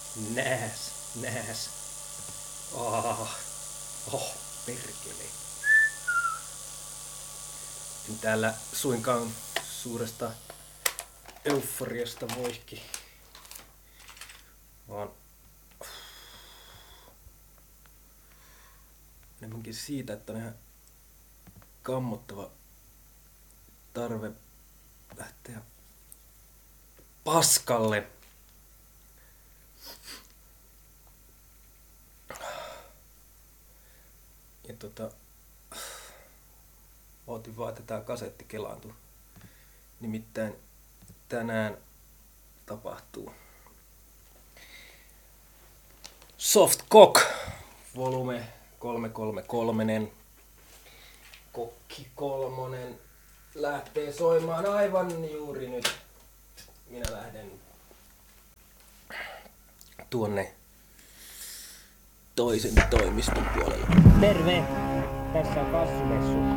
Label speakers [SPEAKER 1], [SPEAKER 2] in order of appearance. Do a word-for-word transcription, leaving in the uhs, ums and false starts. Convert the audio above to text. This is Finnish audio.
[SPEAKER 1] Nääs, nääs. Oh, oh, perkele. En täällä suinkaan suuresta euforiasta voikin. Vaan enemmänkin siitä, että on ihan kammottava tarve lähteä paskalle. Ja tota, ootin vaan, että tää kasetti kelaantui. Nimittäin tänään tapahtuu Soft Cock volume kolme kolme kolme. Kokki kolmonen lähtee soimaan aivan juuri nyt. Minä lähden tuonne toisen toimiston puolelle.
[SPEAKER 2] Terve! Tässä on Kassumessu.